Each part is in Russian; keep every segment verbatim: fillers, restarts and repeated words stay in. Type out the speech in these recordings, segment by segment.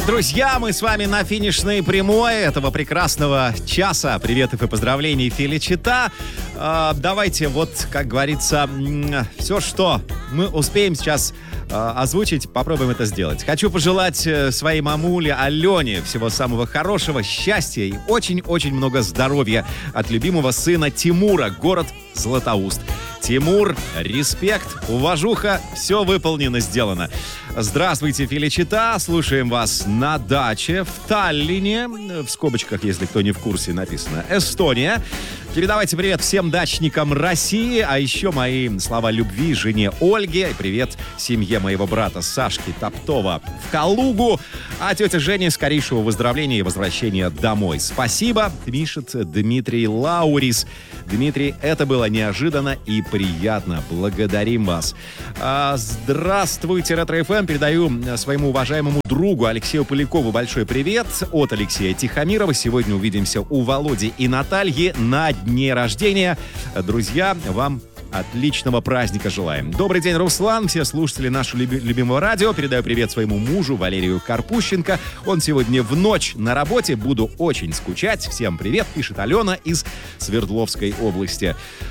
Итак, друзья, мы с вами на финишной прямой этого прекрасного часа приветов и поздравлений Филичита. Э, давайте, вот, как говорится, все, что мы успеем сейчас э, озвучить, попробуем это сделать. Хочу пожелать своей мамуле Алене всего самого хорошего, счастья и очень-очень много здоровья от любимого сына Тимура, город Златоуст. Тимур, респект, уважуха, все выполнено, сделано. Здравствуйте, Филичита, слушаем вас на даче в Таллине, в скобочках, если кто не в курсе, написано Эстония. Передавайте привет всем дачникам России, а еще мои слова любви жене Ольге. Привет семье моего брата Сашки Топтова в Калугу. А тетя Женя, скорейшего выздоровления и возвращения домой. Спасибо, пишет Дмитрий Лаурис. Дмитрий, это было неожиданно и приятно. Благодарим вас. А, здравствуйте, Ретро-эф эм. Передаю своему уважаемому другу Алексею Полякову большой привет от Алексея Тихомирова. Сегодня увидимся у Володи и Натальи на дне рождения. Друзья, вам отличного праздника желаем. Добрый день, Руслан, все слушатели нашего люби- любимого радио. Передаю привет своему мужу Валерию Карпущенко. Он сегодня в ночь на работе. Буду очень скучать. Всем привет, пишет Алена из Свердловской области.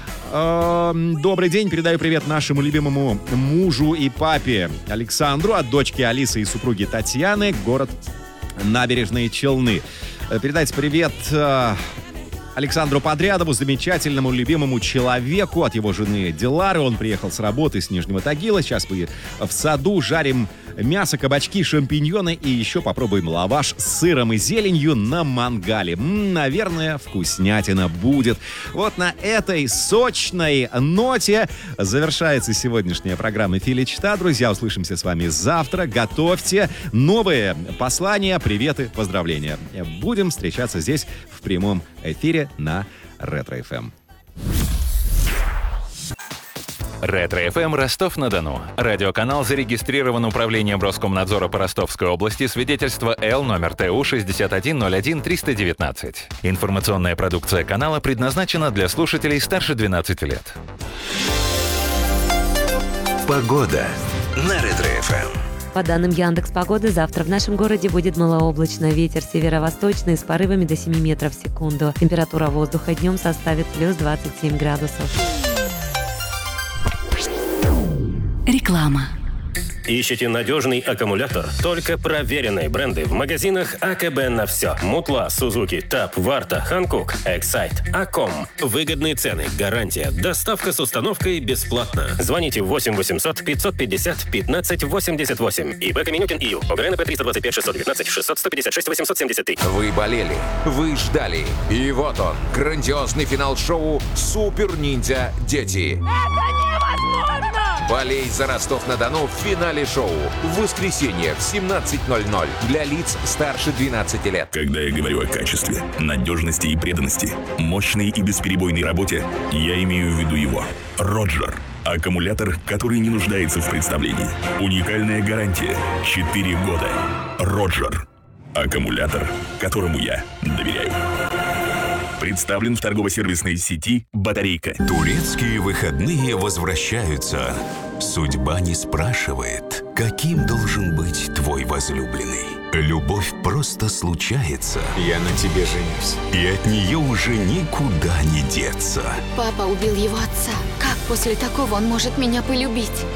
Добрый день, передаю привет нашему любимому мужу и папе Александру от дочки Алисы и супруги Татьяны, город Набережные Челны. Передайте привет Александру Подрядову, замечательному, любимому человеку, от его жены Дилары. Он приехал с работы с Нижнего Тагила. Сейчас мы в саду жарим мясо, кабачки, шампиньоны и еще попробуем лаваш с сыром и зеленью на мангале. М-м, наверное, вкуснятина будет. Вот на этой сочной ноте завершается сегодняшняя программа Филичита. Друзья, услышимся с вами завтра. Готовьте новые послания, приветы, поздравления. Будем встречаться здесь в прямом эфире на Ретро-эф эм. Ретро-эф эм Ростов-на-Дону. Радиоканал зарегистрирован Управлением Роскомнадзора по Ростовской области. Свидетельство Л номер Т У шестьдесят один ноль один триста девятнадцать. Информационная продукция канала предназначена для слушателей старше двенадцати лет. Погода на Ретро-эф эм. По данным Яндекс.Погоды, завтра в нашем городе будет малооблачно. Ветер северо-восточный с порывами до семи метров в секунду. Температура воздуха днем составит плюс двадцать семь градусов. Реклама. Ищете надежный аккумулятор? Только проверенные бренды в магазинах АКБ на все. Мутла, Сузуки, Тап, Варта, Ханкук, Эксайт, Аком. Выгодные цены, гарантия, доставка с установкой бесплатно. Звоните восемь восемьсот пятьсот пятьдесят пятнадцать восемьдесят восемь. ИП Каменюкин ИЮ. ОГРНП триста двадцать пять шестьсот девятнадцать шестьсот сто пятьдесят шесть восемьсот семьдесят три. Вы болели, вы ждали. И вот он, грандиозный финал шоу «Супер Ниндзя Дети». Это невозможно! Болей за Ростов-на-Дону в финале шоу. В воскресенье в семнадцать ноль ноль для лиц старше двенадцати лет. Когда я говорю о качестве, надежности и преданности, мощной и бесперебойной работе, я имею в виду его. Роджер. Аккумулятор, который не нуждается в представлении. Уникальная гарантия. четыре года. Роджер. Аккумулятор, которому я доверяю. Представлен в торгово-сервисной сети «Батарейка». Турецкие выходные возвращаются. Судьба не спрашивает, каким должен быть твой возлюбленный. Любовь просто случается. Я на тебе женюсь. И от нее уже никуда не деться. Папа убил его отца. Как после такого он может меня полюбить?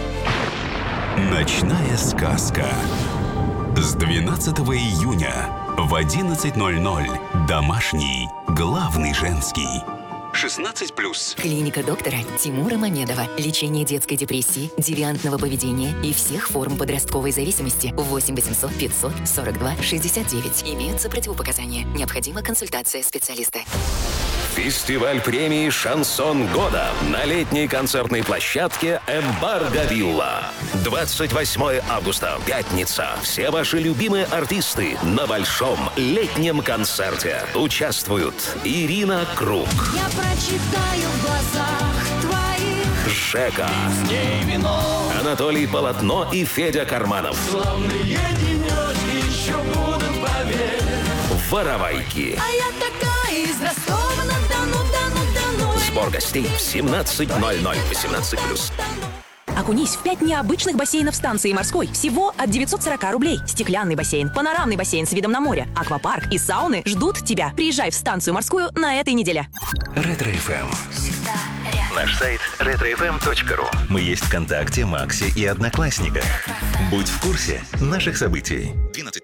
Ночная сказка. С двенадцатого июня в одиннадцать ноль ноль. Домашний, главный женский. шестнадцать плюс. Клиника доктора Тимура Мамедова. Лечение детской депрессии, девиантного поведения и всех форм подростковой зависимости. восемь восемьсот пятьсот сорок два шестьдесят девять. Имеются противопоказания. Необходима консультация специалиста. Фестиваль премии «Шансон года» на летней концертной площадке «Эмбарго Вилла». двадцать восьмого августа, пятница. Все ваши любимые артисты на большом летнем концерте. Участвуют Ирина Круг. Я прочитаю в глазах твоих. Жека. Анатолий Полотно и Федя Карманов. Славные денечки еще будут, поверь. Воровайки. А я такая из Ростова-на-Дону, Дону, Дону. Сбор гостей в семнадцать ноль ноль. восемнадцать плюс. Окунись в пять необычных бассейнов станции морской всего от девятьсот сорок рублей. Стеклянный бассейн, панорамный бассейн с видом на море, аквапарк и сауны ждут тебя. Приезжай в станцию морскую на этой неделе. Ретро-эф эм. Наш сайт ретро эф эм точка ру. Мы есть ВКонтакте, Максе и Одноклассниках. Будь в курсе наших событий. двенадцать